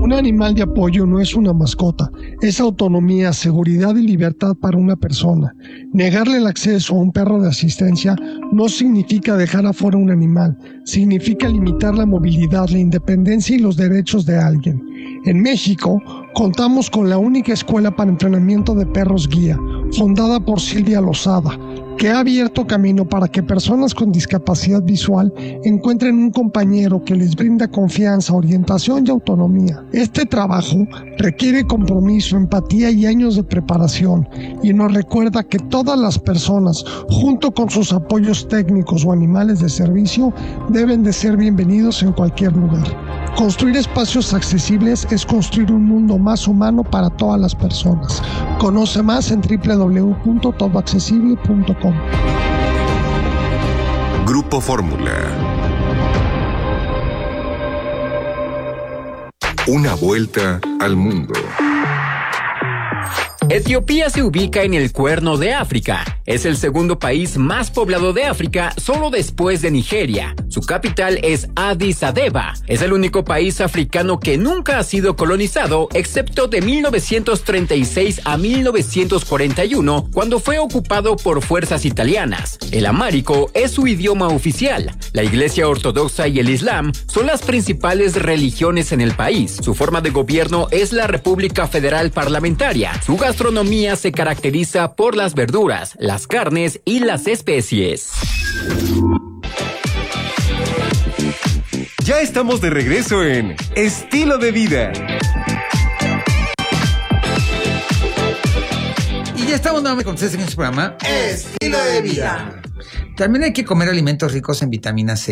Un animal de apoyo no es una mascota, es autonomía, seguridad y libertad para una persona. Negarle el acceso a un perro de asistencia no significa dejar afuera un animal, significa limitar la movilidad, la independencia y los derechos de alguien. En México, contamos con la única escuela para entrenamiento de perros guía, fundada por Silvia Lozada, que ha abierto camino para que personas con discapacidad visual encuentren un compañero que les brinda confianza, orientación y autonomía. Este trabajo requiere compromiso, empatía y años de preparación, y nos recuerda que todas las personas, junto con sus apoyos técnicos o animales de servicio, deben de ser bienvenidos en cualquier lugar. Construir espacios accesibles es construir un mundo más humano para todas las personas. Conoce más en www.todoaccesible.com. Grupo Fórmula. Una vuelta al mundo. Etiopía se ubica en el Cuerno de África. Es el segundo país más poblado de África, solo después de Nigeria. Su capital es Addis Abeba. Es el único país africano que nunca ha sido colonizado, excepto de 1936 a 1941, cuando fue ocupado por fuerzas italianas. El amárico es su idioma oficial. La Iglesia Ortodoxa y el Islam son las principales religiones en el país. Su forma de gobierno es la República Federal Parlamentaria. Su gastronomía se caracteriza por las verduras, las carnes y las especies. Ya estamos de regreso en Estilo de Vida. Y ya estamos nuevamente con ustedes en este programa Estilo de Vida. También hay que comer alimentos ricos en vitamina C.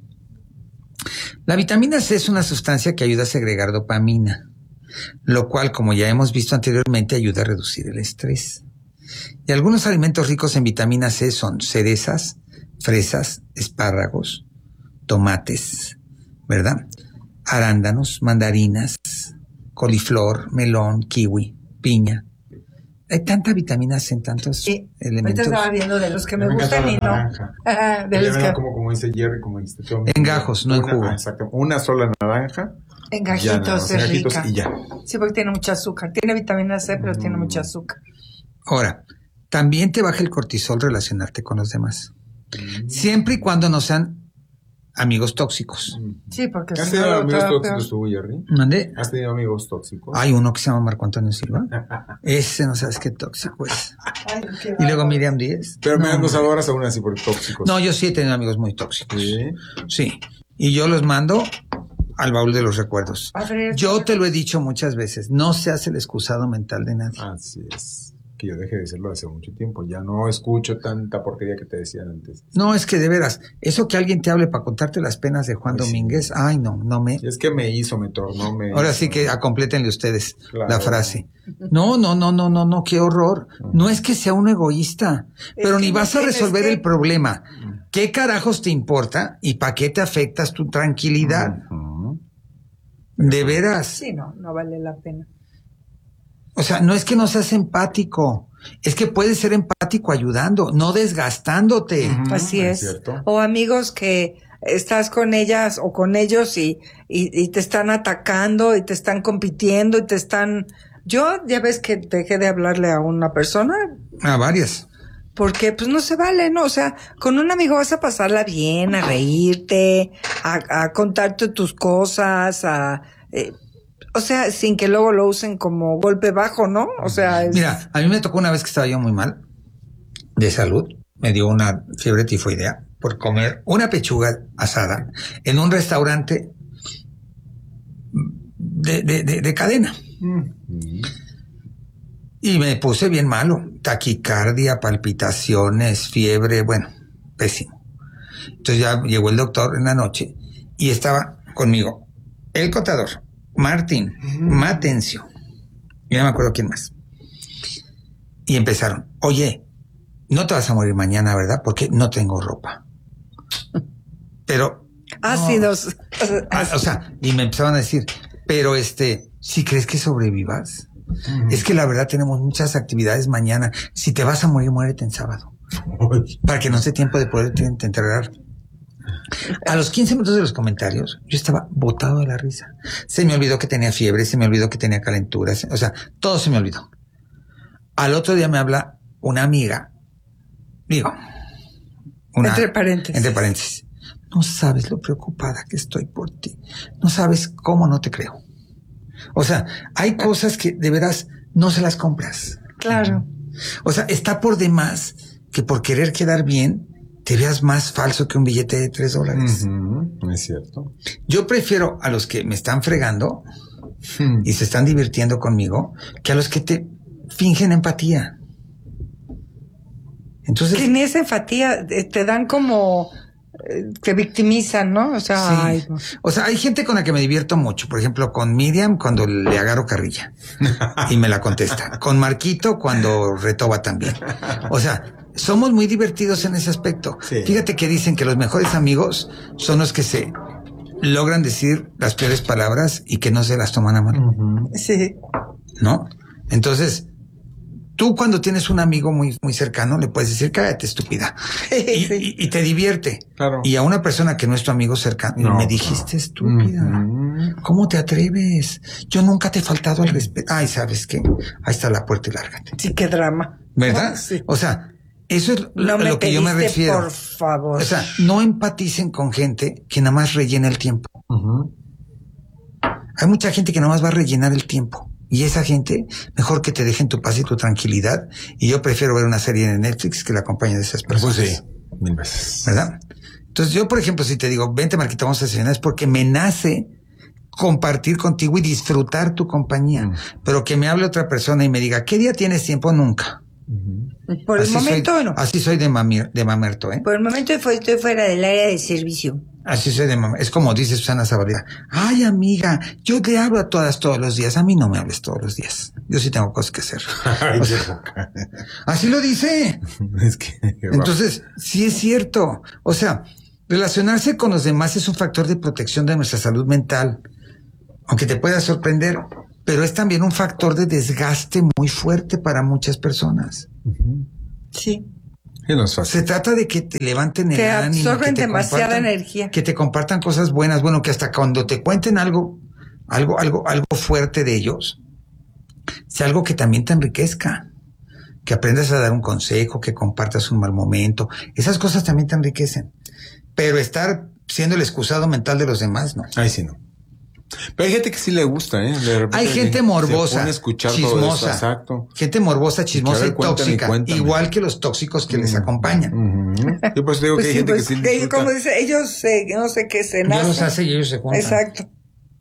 La vitamina C es una sustancia que ayuda a segregar dopamina, lo cual, como ya hemos visto anteriormente, ayuda a reducir el estrés. Y algunos alimentos ricos en vitamina C son cerezas, fresas, espárragos, tomates, ¿verdad? Arándanos, mandarinas, coliflor, melón, kiwi, piña. Hay tanta vitamina C en tantos elementos. Ahorita estaba viendo de los que me gustan y no. De los que... como dice Jerry, como dijiste tú. En gajos, no en jugo. Exacto. Una sola naranja. En gajitos es rica. Y ya. Sí, porque tiene mucha azúcar. Tiene vitamina C, pero tiene mucha azúcar. Ahora, también te baja el cortisol relacionarte con los demás. Siempre y cuando no sean amigos tóxicos. Sí, porque ¿Has tenido amigos tóxicos tú, Jerry? ¿Mandé? ¿Has tenido amigos tóxicos? Hay uno que se llama Marco Antonio Silva. Ese no sabes qué tóxico es. Y luego Miriam Díez. Pero me nos adoras aún así por tóxicos. No, yo sí he tenido amigos muy tóxicos. ¿Sí? Sí. Y yo los mando al baúl de los recuerdos. Yo te lo he dicho muchas veces. No seas el excusado mental de nadie. Así es. Que yo dejé de serlo hace mucho tiempo. Ya no escucho tanta porquería que te decían antes. No, es que de veras, eso que alguien te hable para contarte las penas de Juan Domínguez, ay no me... Es que me tornó. Ahora sí que complétenle ustedes la frase. No, qué horror. No es que sea un egoísta, pero ni vas a resolver el problema. ¿Qué carajos te importa y para qué te afectas tu tranquilidad? De veras. Sí, no vale la pena. O sea, no es que no seas empático, es que puedes ser empático ayudando, no desgastándote. Así es. O amigos que estás con ellas o con ellos y te están atacando y te están compitiendo y te están... Yo ya ves que dejé de hablarle a una persona. A varias. Porque pues no se vale, ¿no? O sea, con un amigo vas a pasarla bien, a reírte, a contarte tus cosas, o sea, sin que luego lo usen como golpe bajo, ¿no? O sea, Mira, a mí me tocó una vez que estaba yo muy mal de salud. Me dio una fiebre tifoidea por comer una pechuga asada en un restaurante de cadena. Y me puse bien malo. Taquicardia, palpitaciones, fiebre, bueno, pésimo. Entonces ya llegó el doctor en la noche y estaba conmigo el contador, Martín, Matencio, y no me acuerdo quién más. Y empezaron, oye, no te vas a morir mañana, ¿verdad? Porque no tengo ropa. Pero... ácidos. O sea, y me empezaban a decir, pero si crees que sobrevivas, es que la verdad tenemos muchas actividades mañana. Si te vas a morir, muérete en sábado. Para que no esté tiempo de poderte entregar. A los 15 minutos de los comentarios, yo estaba botado de la risa. Se me olvidó que tenía fiebre, se me olvidó que tenía calenturas, o sea, todo se me olvidó. Al otro día me habla una amiga, entre paréntesis. No sabes lo preocupada que estoy por ti. No sabes cómo no te creo. O sea, hay cosas que de veras no se las compras. Claro. O sea, está por demás que por querer quedar bien te veas más falso que un billete de $3. Es cierto. Yo prefiero a los que me están fregando y se están divirtiendo conmigo que a los que te fingen empatía. Entonces, que ni esa empatía te dan como te victimizan, ¿no? O sea, sí. ay, O sea, hay gente con la que me divierto mucho. Por ejemplo, con Miriam cuando le agarro carrilla y me la contesta. Con Marquito cuando retoba también. O sea, somos muy divertidos en ese aspecto. Sí. Fíjate que dicen que los mejores amigos son los que se logran decir las peores palabras y que no se las toman a mal. sí. ¿No? Entonces, tú cuando tienes un amigo muy, muy cercano le puedes decir, cállate, estúpida. Y te divierte. Claro. Y a una persona que no es tu amigo cercano, No, me dijiste estúpida. ¿Cómo te atreves? Yo nunca te he faltado al respeto. Ay, ¿sabes qué? Ahí está la puerta y lárgate. Sí, qué drama. ¿Verdad? Sí. O sea, eso es No a me lo que yo me pediste, refiero. por favor. O sea, no empaticen con gente que nada más rellena el tiempo. Hay mucha gente que nada más va a rellenar el tiempo. Y esa gente, mejor que te dejen tu paz y tu tranquilidad. Y yo prefiero ver una serie de Netflix que la compañía de esas personas. Pues sí, 1000 veces. ¿Verdad? Entonces yo, por ejemplo, si te digo, vente Marquita, vamos a desayunar, es porque me nace compartir contigo y disfrutar tu compañía. Pero que me hable otra persona y me diga, ¿qué día tienes tiempo? Nunca. Por el Así momento soy, no. Así soy de mamerto, ¿eh? Por el momento estoy fuera del área de servicio. Así soy de mamerto. Es como dice Susana Zabaleta. Ay, amiga, yo te hablo a todas todos los días. A mí no me hables todos los días. Yo sí tengo cosas que hacer. Ay, O sea, así lo dice. es que... Entonces, sí es cierto. O sea, relacionarse con los demás es un factor de protección de nuestra salud mental. Aunque te pueda sorprender, pero es también un factor de desgaste muy fuerte para muchas personas. Sí. Y no es fácil. Se trata de que te levanten el Te ánimo, absorben que te demasiada compartan- energía. que te compartan cosas buenas, bueno, que hasta cuando te cuenten algo fuerte de ellos, sea algo que también te enriquezca, que aprendas a dar un consejo, que compartas un mal momento, esas cosas también te enriquecen. Pero estar siendo el excusado mental de los demás, no. Ay, sí, no. Pero hay gente que sí le gusta, ¿eh? De repente Hay gente se morbosa, pone a escuchar todo eso, chismosa, exacto. gente morbosa, chismosa y Cuéntame, tóxica, cuéntame. igual que los tóxicos que les acompañan. Yo pues digo que hay gente que sí que disfruta. como dice, ellos no sé qué se Dios nacen. los hace y ellos se juntan. Exacto.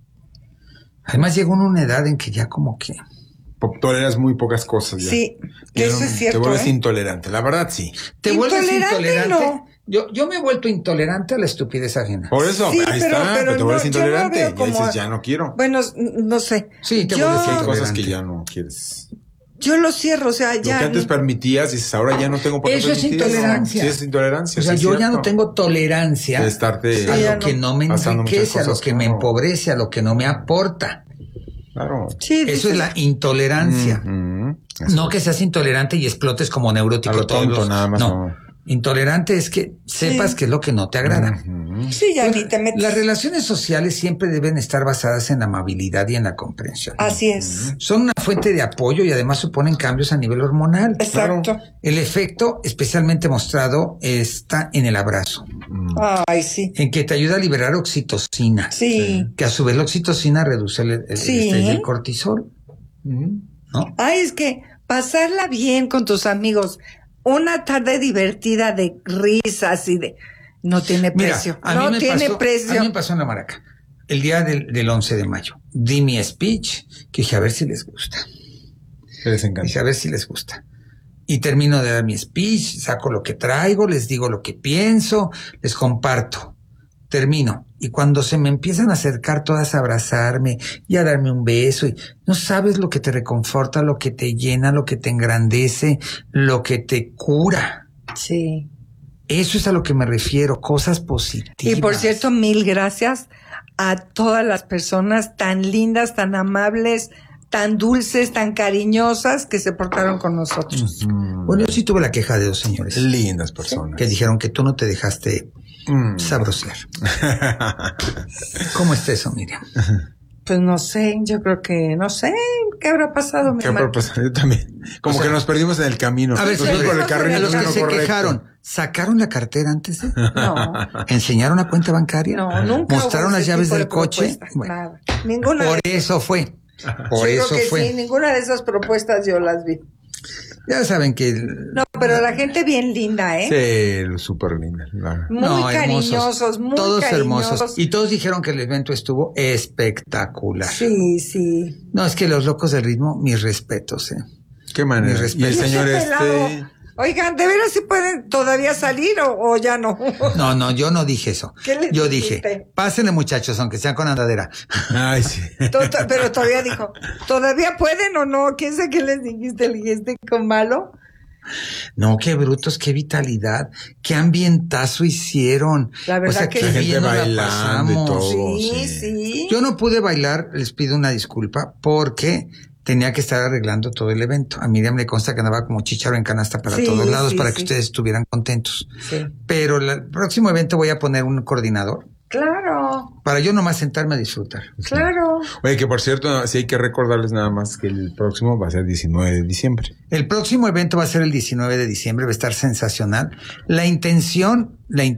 Además llegó una edad en que ya como que... Toleras muy pocas cosas ya. Sí, Ya eso no- es cierto. Te vuelves ¿eh? intolerante, la verdad sí. ¿Te vuelves Intolerante, intolerante? no. Yo me he vuelto intolerante a la estupidez ajena. Por eso, Sí, ahí pero- está, pero pero te vuelves no, yo no intolerante. veo Ya como- dices, ya no quiero. Bueno, no sé. Sí, te Yo- vuelves Hay cosas intolerante. que ya no quieres. Yo lo cierro, o sea, Lo ya. que antes permitías, dices, ahora ya no tengo por qué Eso es permitir intolerancia. Sí, es intolerancia. O sea, sí, yo es ya no cierto. tengo tolerancia De estarte a Sí, ya lo que no me pasando muchas enriquece, a lo cosas, que me claro. empobrece, a lo que no me aporta. Claro. Sí, Eso dices, es la intolerancia. Eso. No que seas intolerante y explotes como neurótico. A lo todos tonto, los- nada más, No. no. Intolerante es que sepas que es lo que no te agrada. Sí, ya Pues, ni te metes. las relaciones sociales siempre deben estar basadas en la amabilidad y en la comprensión. Así es. Son una fuente de apoyo y además suponen cambios a nivel hormonal. Exacto. El efecto especialmente mostrado está en el abrazo, Ay, sí. en que te ayuda a liberar oxitocina, Sí. que a su vez la oxitocina reduce el Sí. estrés y el cortisol, ¿no? Ay, es que pasarla bien con tus amigos, una tarde divertida de risas y de... No tiene Mira, precio. a mí No me tiene pasó, precio. A mí me pasó en la Maraca, el día del 11 de mayo. Di mi speech, que dije a ver si les gusta. Que les encanta. Dije a ver si les gusta. Y termino de dar mi speech, saco lo que traigo, les digo lo que pienso, les comparto. Termino. Y cuando se me empiezan a acercar todas a abrazarme y a darme un beso, y no sabes lo que te reconforta, lo que te llena, lo que te engrandece, lo que te cura. Sí. Eso es a lo que me refiero, cosas positivas. Y por cierto, 1000 gracias a todas las personas tan lindas, tan amables, tan dulces, tan cariñosas que se portaron con nosotros. Bueno, yo sí tuve la queja de dos señores Lindas personas. que dijeron que tú no te dejaste Sabrosear. ¿Cómo está eso, Miriam? Pues no sé, yo creo que no sé qué habrá pasado. ¿Qué habrá pasado? Yo también. Como que nos perdimos en el camino. A ver, Nosotros por el carril a los que camino se correcto. quejaron, ¿sacaron la cartera antes de? No. ¿Enseñaron la cuenta bancaria? No, nunca. ¿Mostraron hubo las ese llaves tipo de del coche? propuesta, Bueno, nada. Ninguna. por eso fue. Por Yo eso creo que fue. sí, ninguna de esas propuestas yo las vi. Ya saben que... No, pero la gente bien linda, ¿eh? Sí, súper linda. Muy cariñosos, muy todos cariñosos. hermosos. Y todos dijeron que el evento estuvo espectacular. Sí, sí. No, es que los locos del ritmo, mis respetos, Qué manera. Mi respeto. Y el señor Oigan, ¿de veras sí pueden todavía salir o ya no? No, yo no dije eso. ¿Qué les Yo dijiste? dije, pásenle muchachos, aunque sean con andadera. Ay, sí. Pero todavía dijo, ¿todavía pueden o no? ¿Quién sabe qué les dijiste? ¿Le dijiste con malo? No, qué brutos, qué vitalidad, qué ambientazo hicieron. La verdad o sea, que qué sí. bien nos la bailando y pasamos. todo. Sí. Yo no pude bailar, les pido una disculpa, porque tenía que estar arreglando todo el evento. A Miriam le consta que andaba como chícharo en canasta para Sí, todos lados, sí, para sí. que ustedes estuvieran contentos. Sí. Pero el próximo evento voy a poner un coordinador, Claro, para yo nomás sentarme a disfrutar. claro. Oye, que por cierto, sí hay que recordarles nada más que el próximo va a ser 19 de diciembre. El próximo evento va a ser el 19 de diciembre, va a estar sensacional. La intención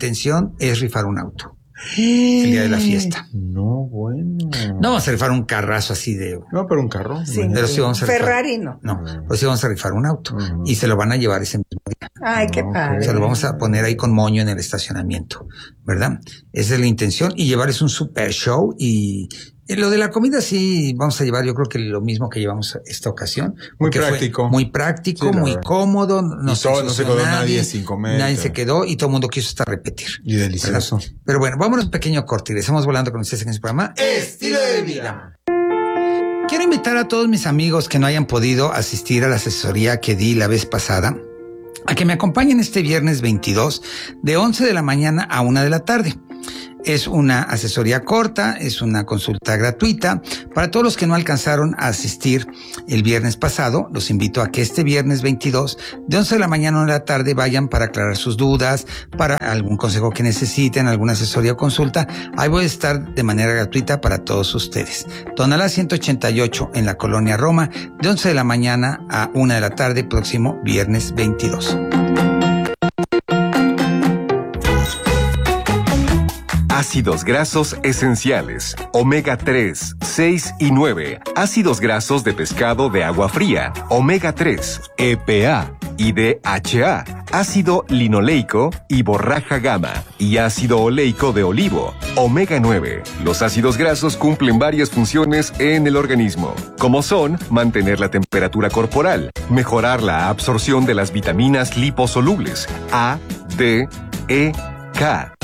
es rifar un auto. El día de la fiesta. No, bueno. No vamos a rifar un carrazo así de... No, pero un carro. Sí. Pero sí vamos a rifar. Ferrari no. No, pues sí vamos a rifar un auto. Y se lo van a llevar ese mismo día. Ay, qué padre. Se lo vamos a poner ahí con moño en el estacionamiento, ¿verdad? Esa es la intención. Y llevarles un super show. Y lo de la comida sí vamos a llevar, yo creo que lo mismo que llevamos esta ocasión. Muy porque fue práctico. muy práctico, Sí, muy verdad. cómodo. No se quedó nadie sin comer. Nadie se quedó y todo el mundo quiso hasta repetir. Y delicioso. ¿verdad? Pero bueno, vámonos un pequeño corte y estamos volando con ustedes en este programa Estilo de Vida. Quiero invitar a todos mis amigos que no hayan podido asistir a la asesoría que di la vez pasada a que me acompañen este viernes 22 de 11 de la mañana a 1 de la tarde. Es una asesoría corta, es una consulta gratuita. Para todos los que no alcanzaron a asistir el viernes pasado, los invito a que este viernes 22, de 11 de la mañana a 1 de la tarde, vayan para aclarar sus dudas, para algún consejo que necesiten, alguna asesoría o consulta. Ahí voy a estar de manera gratuita para todos ustedes. Tonalá 188 en la Colonia Roma, de 11 de la mañana a 1 de la tarde, próximo viernes 22. Ácidos grasos esenciales, omega 3, 6 y 9. Ácidos grasos de pescado de agua fría, omega 3, EPA y DHA. Ácido linoleico y borraja gamma. Y ácido oleico de olivo, omega 9. Los ácidos grasos cumplen varias funciones en el organismo, como son mantener la temperatura corporal, mejorar la absorción de las vitaminas liposolubles A, D, E, K,